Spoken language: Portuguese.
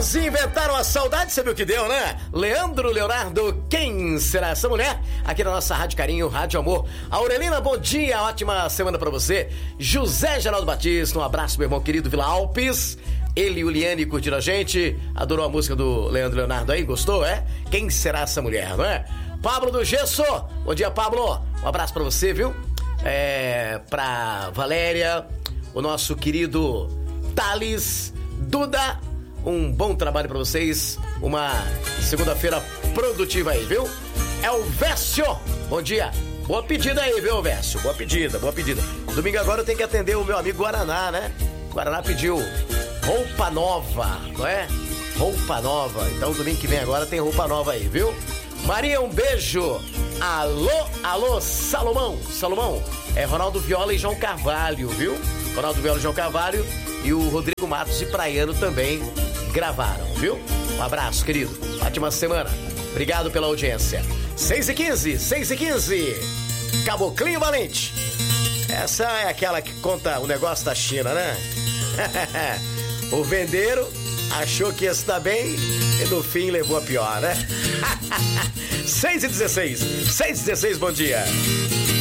Eles inventaram a saudade, você viu o que deu, né? Leandro Leonardo, quem será essa mulher? Aqui na nossa Rádio Carinho, Rádio Amor. Aurelina, bom dia, ótima semana pra você. José Geraldo Batista, um abraço, meu irmão querido, Vila Alpes. Ele e o Liane curtiram a gente. Adorou a música do Leandro Leonardo aí, gostou, é? Quem será essa mulher, não é? Pablo do Gesso, bom dia, Pablo. Um abraço pra você, viu? Pra Valéria, o nosso querido Thales, Duda, um bom trabalho pra vocês, uma segunda-feira produtiva aí, viu? É o Vécio, bom dia, boa pedida aí, viu, Vécio? Boa pedida. Domingo agora eu tenho que atender o meu amigo Guaraná, né? Guaraná pediu roupa nova, não é? Roupa nova, então domingo que vem agora tem roupa nova aí, viu? Maria, um beijo. Alô, Salomão, é Ronaldo Viola e João Carvalho, viu? Ronaldo Viola e João Carvalho e o Rodrigo Matos e Praiano também gravaram, viu? Um abraço, querido. Ótima semana. Obrigado pela audiência. 6h15. Caboclinho Valente. Essa é aquela que conta o negócio da China, né? O vendeiro achou que ia estar bem e no fim levou a pior, né? 6h16, bom dia.